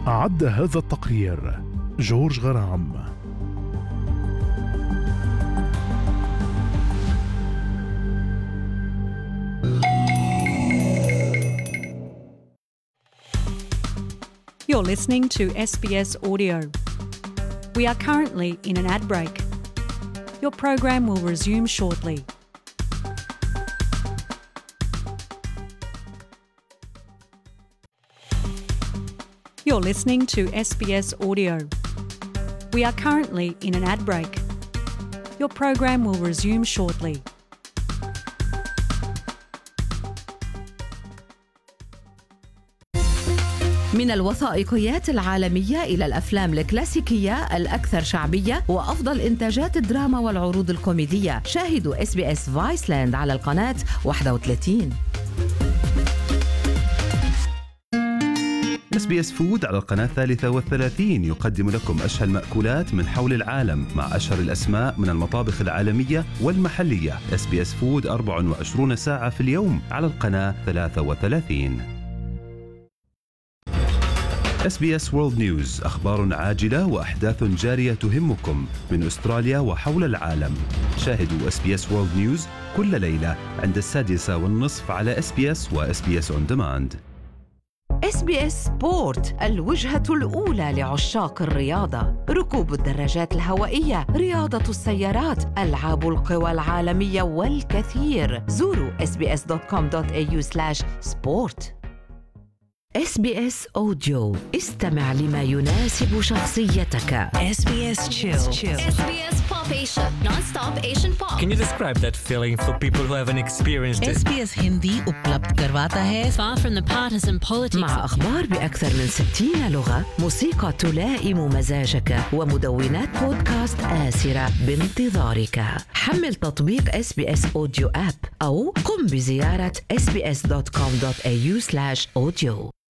أعد هذا التقرير جورج غرام. You're listening to SBS Audio. We are currently in an ad break. Your program will resume shortly. You're listening to SBS Audio. We are currently in an ad break. Your program will resume shortly. من الوثائقيات العالمية إلى الأفلام الكلاسيكية الأكثر شعبية وأفضل إنتاجات الدراما والعروض الكوميدية، شاهدوا SBS Viceland على القناة 31. SBS Food على القناة 33 يقدم لكم أشهى المأكولات من حول العالم مع أشهر الأسماء من المطابخ العالمية والمحلية. SBS Food 24 ساعة في اليوم على القناة 33. SBS World News، أخبار عاجلة وأحداث جارية تهمكم من أستراليا وحول العالم. شاهدوا SBS World News كل ليلة عند 6:30 على SBS و SBS On Demand. SBS سبورت، الوجهة الأولى لعشاق الرياضة، ركوب الدراجات الهوائية، رياضة السيارات، ألعاب القوى العالمية والكثير. زوروا sbs.com.au/sport. SBS Audio، استمع لما يناسب شخصيتك. SBS Chill. SBS Pop Asia, non-stop Asian pop. Can you describe that feeling for people who haven't experienced it? SBS Hindi उपलब्ध करवाता है. Far from the partisan politics. مع أخبار بأكثر من 60 لغة، موسيقى تلائم مزاجك، ومدونات بودكاست آسرة بانتظارك. حمل تطبيق SBS Audio App أو قم بزيارة sbs.com.au/audio.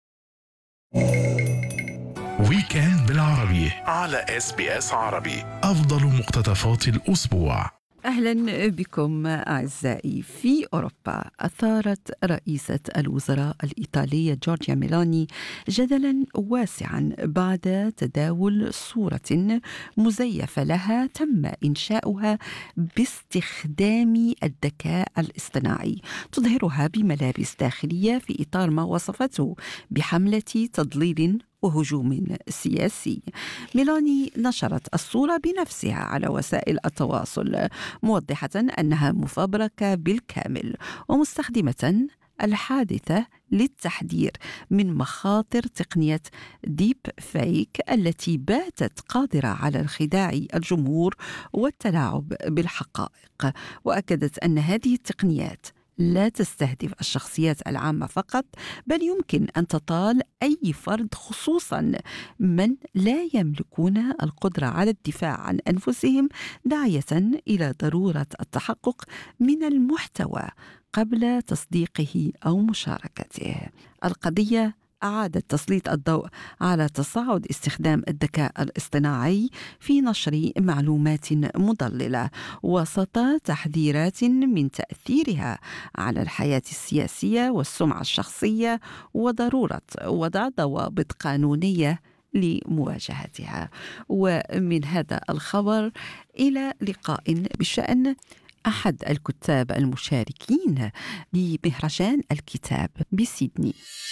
ويكند بالعربي على SBS عربي، أفضل مقتطفات الأسبوع. أهلا بكم أعزائي. في أوروبا أثارت رئيسة الوزراء الإيطالية جورجيا ميلاني جدلا واسعا بعد تداول صورة مزيفة لها تم إنشاؤها باستخدام الذكاء الاصطناعي، تظهرها بملابس داخلية في إطار ما وصفته بحملة تضليل وهجوم سياسي. ميلاني نشرت الصورة بنفسها على وسائل التواصل، موضحة أنها مفبركة بالكامل ومستخدمة الحادثة للتحذير من مخاطر تقنية ديب فيك التي باتت قادرة على الخداع الجمهور والتلاعب بالحقائق. وأكدت أن هذه التقنيات لا تستهدف الشخصيات العامة فقط، بل يمكن أن تطال أي فرد، خصوصا من لا يملكون القدرة على الدفاع عن أنفسهم، داعية إلى ضرورة التحقق من المحتوى قبل تصديقه أو مشاركته. القضية أعادت تسليط الضوء على تصاعد استخدام الذكاء الاصطناعي في نشر معلومات مضللة وسط تحذيرات من تأثيرها على الحياة السياسية والسمعة الشخصية، وضرورة وضع ضوابط قانونية لمواجهتها. ومن هذا الخبر إلى لقاء بشأن أحد الكتاب المشاركين بمهرجان الكتاب بسيدني.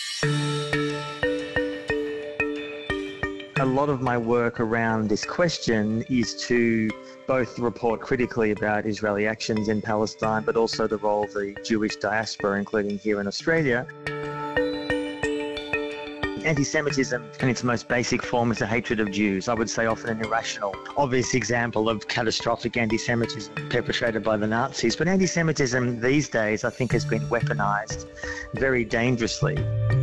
A lot of my work around this question is to both report critically about Israeli actions in Palestine, but also the role of the Jewish diaspora, including here in Australia. Anti-Semitism, in its most basic form, is a hatred of Jews. I would say often an irrational, obvious example of catastrophic anti-Semitism perpetrated by the Nazis. But anti-Semitism these days, I think, has been weaponized very dangerously.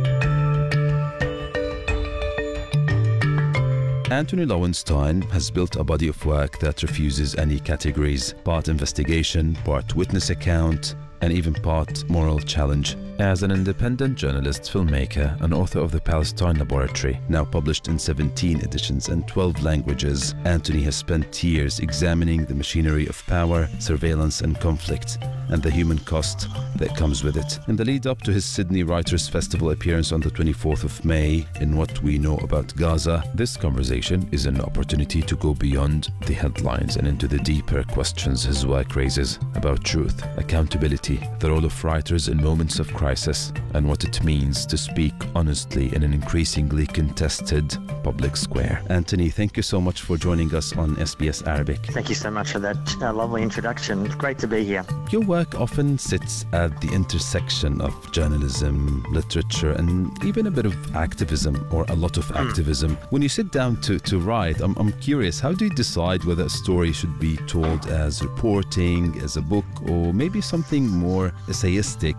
Anthony Lowenstein has built a body of work that refuses any categories, part investigation, part witness account, and even part moral challenge. As an independent journalist, filmmaker, and author of The Palestine Laboratory, now published in 17 editions and 12 languages, Anthony has spent years examining the machinery of power, surveillance, and conflict, and the human cost that comes with it. In the lead up to his Sydney Writers' Festival appearance on the 24th of May in What We Know About Gaza, this conversation is an opportunity to go beyond the headlines and into the deeper questions his work raises about truth, accountability, the role of writers in moments of crisis, and what it means to speak honestly in an increasingly contested public square. Anthony, thank you so much for joining us on SBS Arabic. Thank you so much for that lovely introduction. It's great to be here. Your work often sits at the intersection of journalism, literature, and even a bit of activism, or a lot of activism. When you sit down to write, I'm curious, how do you decide whether a story should be told as reporting, as a book, or maybe something more essayistic,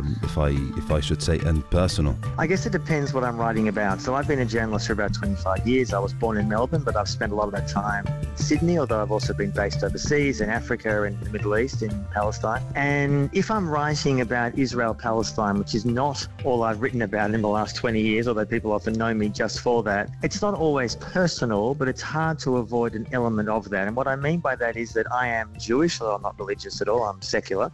if I should say, and personal? I guess it depends what I'm writing about. So I've been a journalist for about 25 years. I was born in Melbourne, but I've spent a lot of that time in Sydney, although I've also been based overseas, in Africa, in the Middle East, in Palestine. And if I'm writing about Israel-Palestine, which is not all I've written about in the last 20 years, although people often know me just for that, it's not always personal, but it's hard to avoid an element of that. And what I mean by that is that I am Jewish, although I'm not religious at all, I'm secular.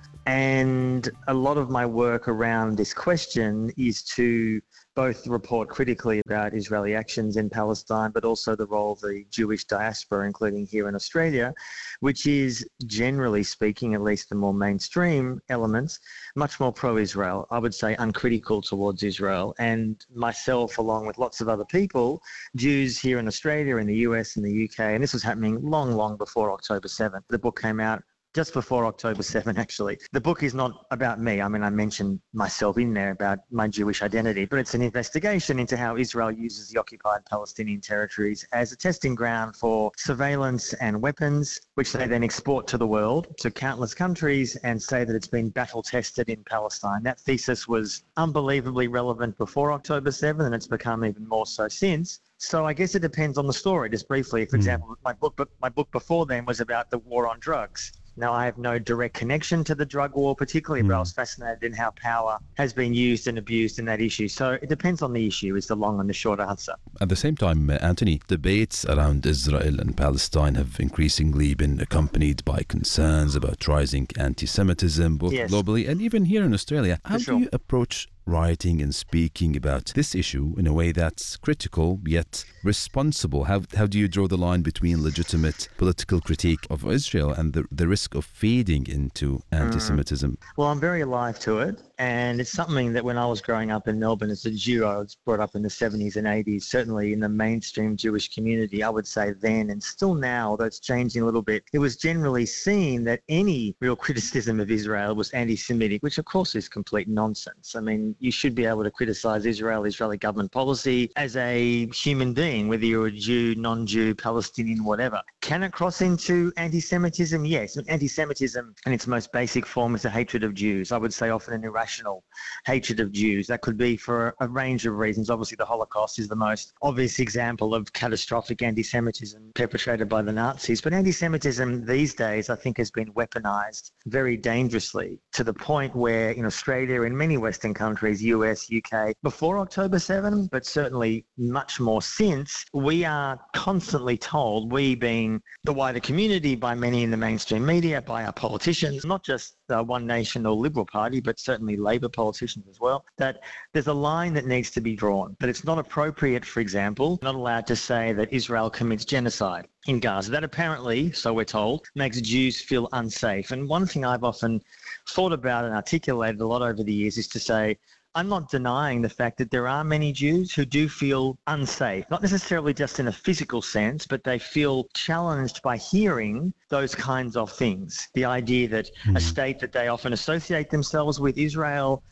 And a lot of my work around this question is to both report critically about Israeli actions in Palestine, but also the role of the Jewish diaspora, including here in Australia, which is, generally speaking, at least the more mainstream elements, much more pro-Israel, I would say uncritical towards Israel. And myself, along with lots of other people, Jews here in Australia, in the US and the UK, and this was happening long, long before October 7th. The book came out just before October 7, actually. The book is not about me. I mean, I mentioned myself in there about my Jewish identity, but it's an investigation into how Israel uses the occupied Palestinian territories as a testing ground for surveillance and weapons, which they then export to the world, to countless countries, and say that it's been battle tested in Palestine. That thesis was unbelievably relevant before October 7, and it's become even more so since. So I guess it depends on the story. Just briefly, for example, my book before then was about the war on drugs. Now, I have no direct connection to the drug war particularly, but I was fascinated in how power has been used and abused in that issue. So it depends on the issue is the long and the short answer. At the same time, Anthony, debates around Israel and Palestine have increasingly been accompanied by concerns about rising anti-Semitism, both globally and even here in Australia. How do you approach writing and speaking about this issue in a way that's critical yet responsible? How do you draw the line between legitimate political critique of Israel and the risk of feeding into anti-Semitism? Well, I'm very alive to it, and it's something that when I was growing up in Melbourne as a Jew, I was brought up in the 70s and 80s, certainly in the mainstream Jewish community, I would say then and still now, although it's changing a little bit, it was generally seen that any real criticism of Israel was anti-Semitic, which of course is complete nonsense. I mean, you should be able to criticize Israeli government policy as a human being, whether you're a Jew, non-Jew, Palestinian, whatever. Can it cross into anti-Semitism? Yes. Anti-Semitism in its most basic form is a hatred of Jews. I would say often an irrational hatred of Jews. That could be for a range of reasons. Obviously, the Holocaust is the most obvious example of catastrophic anti-Semitism perpetrated by the Nazis. But anti-Semitism these days, I think, has been weaponized very dangerously to the point where in Australia, in many Western countries, US, UK, before October 7, but certainly much more since, we are constantly told, we being the wider community, by many in the mainstream media, by our politicians, not just One Nation or Liberal Party, but certainly Labor politicians as well, that there's a line that needs to be drawn, that it's not appropriate, for example, not allowed to say that Israel commits genocide in Gaza. That apparently, so we're told, makes Jews feel unsafe. And one thing I've often thought about and articulated a lot over the years is to say, I'm not denying the fact that there are many Jews who do feel unsafe, not necessarily just in a physical sense, but they feel challenged by hearing those kinds of things. The idea that a state that they often associate themselves with, Israel,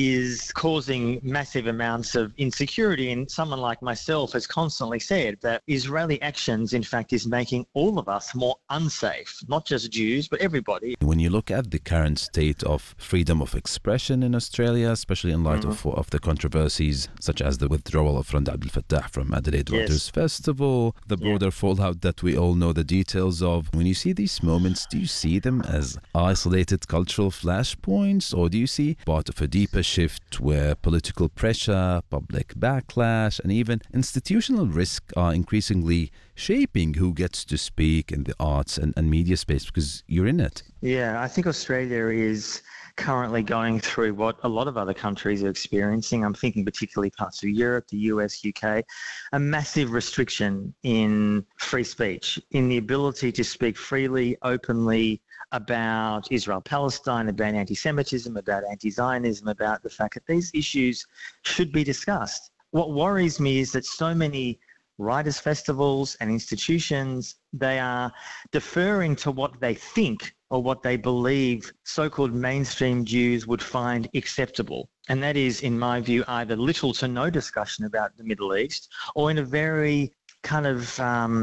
is causing massive amounts of insecurity. And someone like myself has constantly said that Israeli actions, in fact, is making all of us more unsafe, not just Jews, but everybody. When you look at the current state of freedom of expression in Australia, especially in light of the controversies such as the withdrawal of Randa Abdel Fattah from Adelaide Writers Festival, the broader fallout that we all know the details of, when you see these moments, do you see them as isolated cultural flashpoints, or do you see part of a deeper a shift where political pressure, public backlash, and even institutional risk are increasingly shaping who gets to speak in the arts and media space, because you're in it. Yeah, I think Australia is currently going through what a lot of other countries are experiencing. I'm thinking particularly parts of Europe, the US, UK, a massive restriction in free speech, in the ability to speak freely, openly about Israel-Palestine, about anti-Semitism, about anti-Zionism, about the fact that these issues should be discussed. What worries me is that so many writers' festivals and institutions, they are deferring to what they think or what they believe so-called mainstream Jews would find acceptable. And that is, in my view, either little to no discussion about the Middle East, or in a very kind of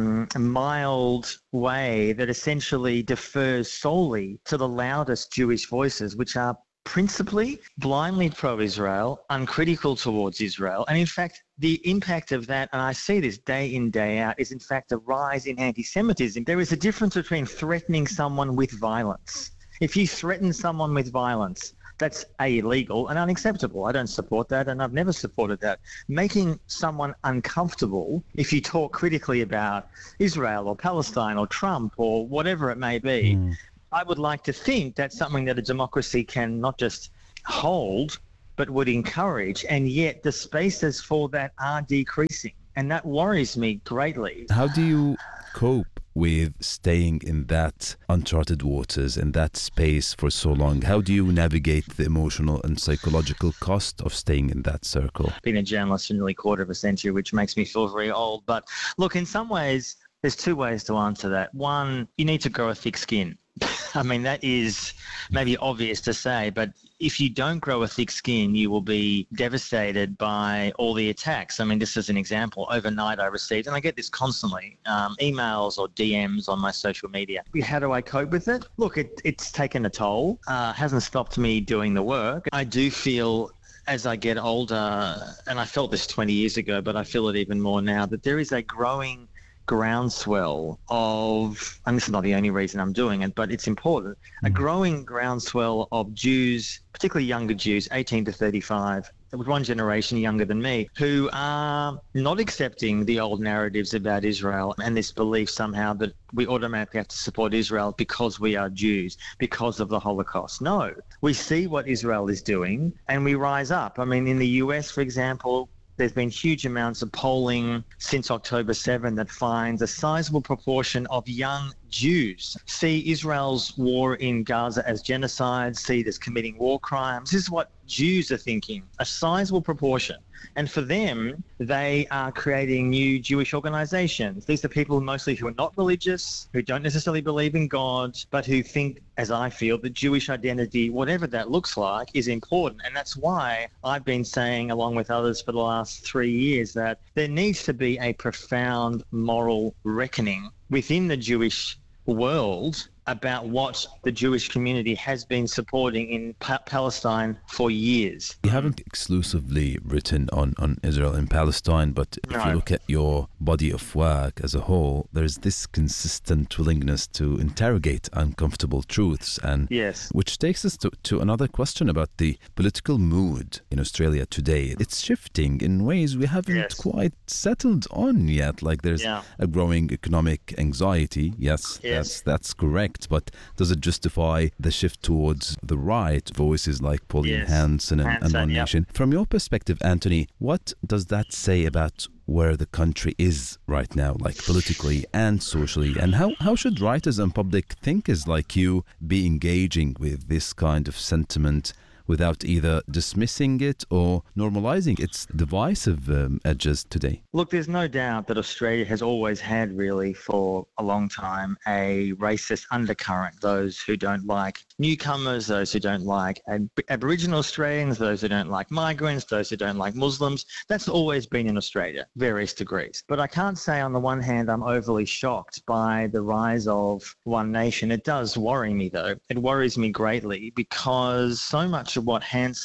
mild way that essentially defers solely to the loudest Jewish voices, which are principally blindly pro-Israel, uncritical towards Israel. And in fact, the impact of that, and I see this day in, day out, is in fact a rise in anti-Semitism. There is a difference between threatening someone with violence. If you threaten someone with violence, that's illegal and unacceptable. I don't support that, and I've never supported that. Making someone uncomfortable, if you talk critically about Israel or Palestine or Trump or whatever it may be, I would like to think that's something that a democracy can not just hold, but would encourage. And yet the spaces for that are decreasing. And that worries me greatly. How do you cope with staying in that uncharted waters, in that space for so long? How do you navigate the emotional and psychological cost of staying in that circle? Been a journalist for nearly a quarter of a century, which makes me feel very old. But look, in some ways, there's two ways to answer that. One, you need to grow a thick skin. I mean, that is maybe obvious to say, but if you don't grow a thick skin, you will be devastated by all the attacks. I mean, this is an example. Overnight I received, and I get this constantly, emails or DMs on my social media. How do I cope with it? Look, it's taken a toll. Hasn't stopped me doing the work. I do feel, as I get older, and I felt this 20 years ago, but I feel it even more now, that there is a growing groundswell of, and this is not the only reason I'm doing it, but it's important, a growing groundswell of Jews, particularly younger Jews, 18 to 35, with one generation younger than me, who are not accepting the old narratives about Israel and this belief somehow that we automatically have to support Israel because we are Jews, because of the Holocaust. No, we see what Israel is doing and we rise up. I mean, in the US, for example, there's been huge amounts of polling since October 7 that finds a sizable proportion of young Jews see Israel's war in Gaza as genocide, see it as committing war crimes. This is what Jews are thinking, a sizable proportion. And for them, they are creating new Jewish organizations. These are people mostly who are not religious, who don't necessarily believe in God, but who think, as I feel, that Jewish identity, whatever that looks like, is important. And that's why I've been saying, along with others for the last 3 years, that there needs to be a profound moral reckoning within the Jewish world about what the Jewish community has been supporting in Palestine for years. You haven't exclusively written on Israel and Palestine, but if you look at your body of work as a whole, there's this consistent willingness to interrogate uncomfortable truths, and which takes us to another question about the political mood in Australia today. It's shifting in ways we haven't quite settled on yet. Like there's a growing economic anxiety. Yes. That's correct. But does it justify the shift towards the right? Voices like Pauline Hanson and One Nation. From your perspective, Anthony, what does that say about where the country is right now, like politically and socially? And how should writers and public thinkers like you be engaging with this kind of sentiment without either dismissing it or normalizing its divisive edges today? Look, there's no doubt that Australia has always had, really, for a long time, a racist undercurrent. Those who don't like newcomers, those who don't like Aboriginal Australians, those who don't like migrants, those who don't like Muslims. That's always been in Australia, various degrees. But I can't say on the one hand I'm overly shocked by the rise of One Nation. It does worry me, though. It worries me greatly because so much of what Hanson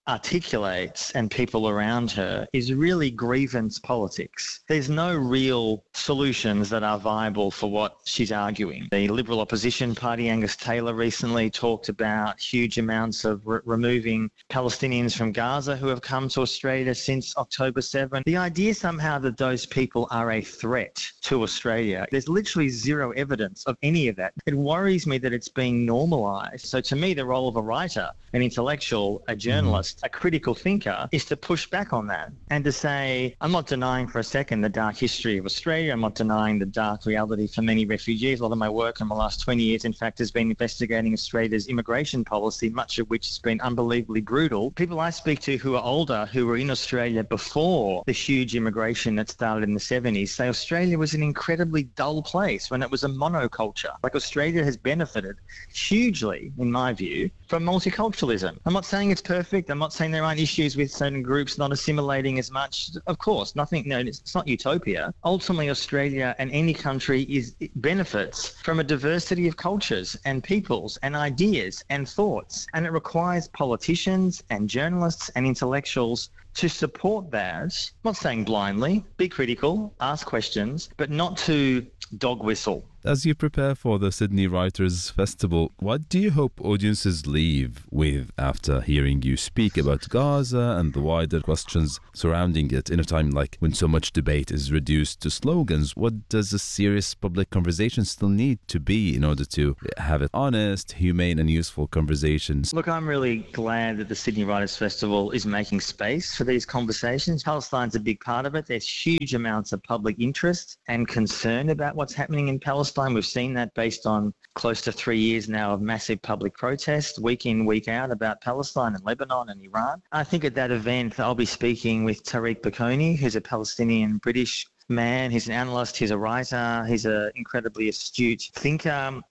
articulates and people around her is really grievance politics. There's no real solutions that are viable for what she's arguing. The Liberal Opposition Party, Angus Taylor, recently talked about huge amounts of removing Palestinians from Gaza who have come to Australia since October 7. The idea somehow that those people are a threat to Australia, there's literally zero evidence of any of that. It worries me that it's being normalised. So to me, the role of a writer, an intellectual, a journalist, a critical thinker is to push back on that and to say, I'm not denying for a second the dark history of Australia. I'm not denying the dark reality for many refugees. A lot of my work in the last 20 years, in fact, has been investigating Australia's immigration policy, much of which has been unbelievably brutal. People I speak to who are older, who were in Australia before the huge immigration that started in the 70s, say Australia was an incredibly dull place when it was a monoculture. Like Australia has benefited hugely, in my view, from multiculturalism. I'm not saying it's perfect. I'm not saying there aren't issues with certain groups not assimilating as much. Of course, it's not utopia. Ultimately, Australia and any country benefits from a diversity of cultures and peoples and ideas and thoughts. And it requires politicians and journalists and intellectuals to support that. I'm not saying blindly, be critical, ask questions, but not to dog whistle. As you prepare for the Sydney Writers' Festival, what do you hope audiences leave with after hearing you speak about Gaza and the wider questions surrounding it in a time like when so much debate is reduced to slogans? What does a serious public conversation still need to be in order to have it honest, humane and useful conversations? Look, I'm really glad that the Sydney Writers' Festival is making space for these conversations. Palestine's a big part of it. There's huge amounts of public interest and concern about what's happening in Palestine. We've seen that based on close to 3 years now of massive public protests, week in, week out, about Palestine and Lebanon and Iran. I think at that event, I'll be speaking with Tariq Bakoni, who's a Palestinian British man. He's an analyst, he's a writer, he's an incredibly astute thinker.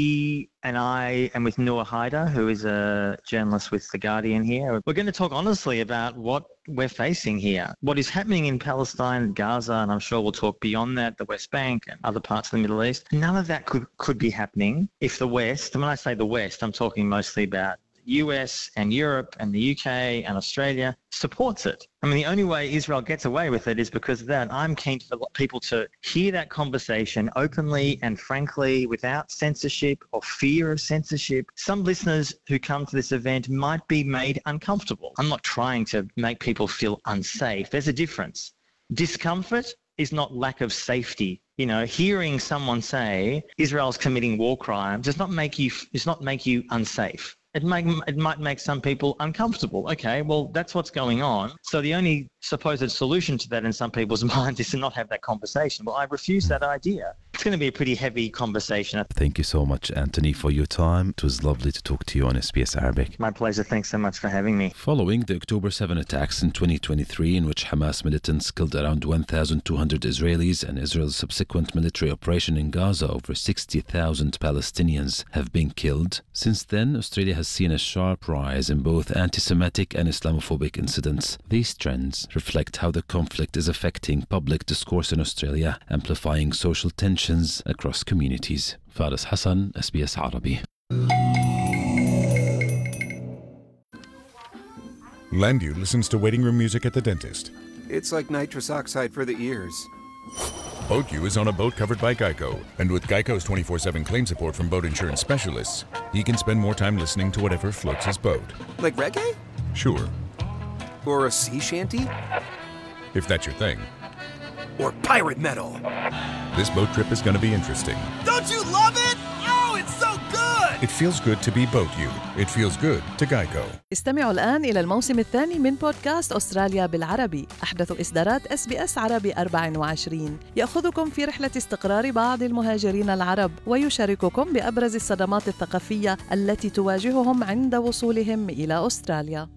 He and I am with Noor Haider, who is a journalist with The Guardian here. We're going to talk honestly about what we're facing here, what is happening in Palestine, Gaza, and I'm sure we'll talk beyond that, the West Bank and other parts of the Middle East. None of that could be happening if the West, and when I say the West, I'm talking mostly about US and Europe and the UK and Australia, supports it. I mean, the only way Israel gets away with it is because of that. I'm keen for people to hear that conversation openly and frankly, without censorship or fear of censorship. Some listeners who come to this event might be made uncomfortable. I'm not trying to make people feel unsafe. There's a difference. Discomfort is not lack of safety. You know, hearing someone say Israel's committing war crimes does not make you unsafe. It might make some people uncomfortable. Okay, well, that's what's going on. So the only supposed solution to that in some people's minds is to not have that conversation. Well, I refuse that idea. It's going to be a pretty heavy conversation. Thank you so much, Anthony, for your time. It was lovely to talk to you on SBS Arabic. My pleasure. Thanks so much for having me. Following the October 7 attacks in 2023, in which Hamas militants killed around 1,200 Israelis and Israel's subsequent military operation in Gaza, over 60,000 Palestinians have been killed. Since then, Australia has seen a sharp rise in both anti-Semitic and Islamophobic incidents. These trends reflect how the conflict is affecting public discourse in Australia, amplifying social tensions across communities. Faris Hassan, SBS Arabi. Landu listens to waiting room music at the dentist. It's like nitrous oxide for the ears. BoatU is on a boat covered by Geico, and with Geico's 24/7 claim support from boat insurance specialists, he can spend more time listening to whatever floats his boat. Like reggae? Sure. Or a sea shanty? If that's your thing. Or pirate metal. This boat trip is going to be interesting. Don't you love it? Oh, it's so good! It feels good to be BoatU. It feels good to Geico. استمعوا الآن إلى الموسم الثاني من بودكاست أستراليا بالعربي، أحدث إصدارات SBS عربي 24، يأخذكم في رحلة استقرار بعض المهاجرين العرب ويشارككم بأبرز الصدمات الثقافية التي تواجههم عند وصولهم إلى أستراليا.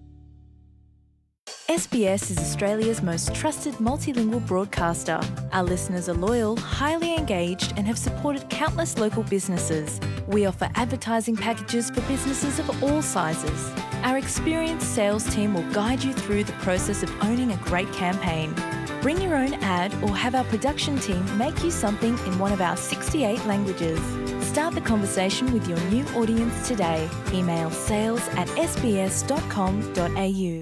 SBS is Australia's most trusted multilingual broadcaster. Our listeners are loyal, highly engaged, and have supported countless local businesses. We offer advertising packages for businesses of all sizes. Our experienced sales team will guide you through the process of owning a great campaign. Bring your own ad or have our production team make you something in one of our 68 languages. Start the conversation with your new audience today. Email sales@sbs.com.au.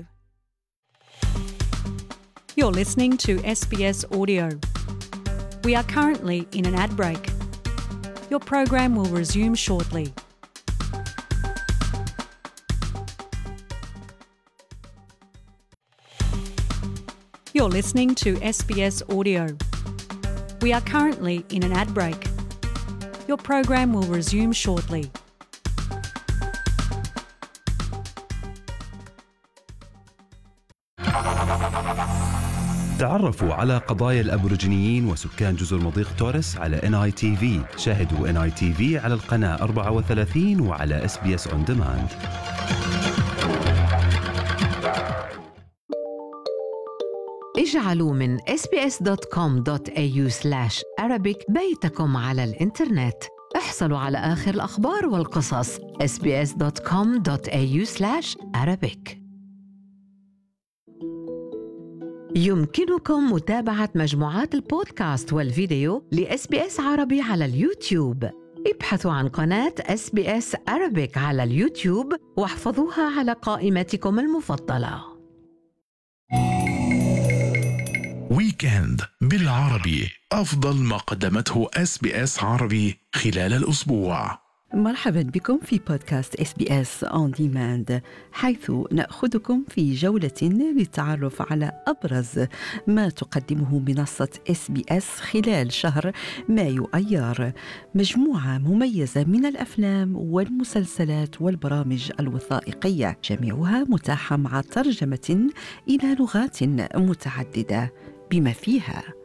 You're listening to SBS Audio. We are currently in an ad break. Your program will resume shortly. You're listening to SBS Audio. We are currently in an ad break. Your program will resume shortly. تعرفوا على قضايا الأبوريجينيين وسكان جزر مضيق توريس على NITV. شاهدوا NITV على القناة 34 وعلى SBS On Demand. اجعلوا من sbs.com.au/arabic بيتكم على الإنترنت. احصلوا على آخر الأخبار والقصص. sbs.com.au/arabic. يمكنكم متابعة مجموعات البودكاست والفيديو لSBS عربي على اليوتيوب. ابحثوا عن قناة SBS Arabic على اليوتيوب واحفظوها على قائمتكم المفضلة. ويكند بالعربي، أفضل ما قدمته SBS عربي خلال الأسبوع. مرحبا بكم في بودكاست SBS On Demand، حيث نأخذكم في جولة للتعرف على أبرز ما تقدمه منصة SBS خلال شهر مايو أيار. مجموعة مميزة من الأفلام والمسلسلات والبرامج الوثائقية، جميعها متاحة مع ترجمة إلى لغات متعددة بما فيها